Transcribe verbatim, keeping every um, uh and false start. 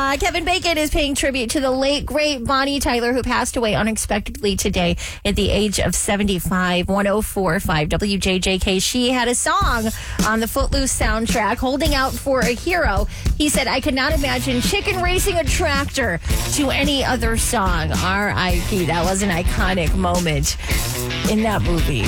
Uh, Kevin Bacon is paying tribute to the late, great Bonnie Tyler, who passed away unexpectedly today at the age of seventy-five. one oh four point five W J J K. She had a song on the Footloose soundtrack, Holding Out for a Hero. He said, I could not imagine chicken racing a tractor to any other song. R I P. That was an iconic moment in that movie.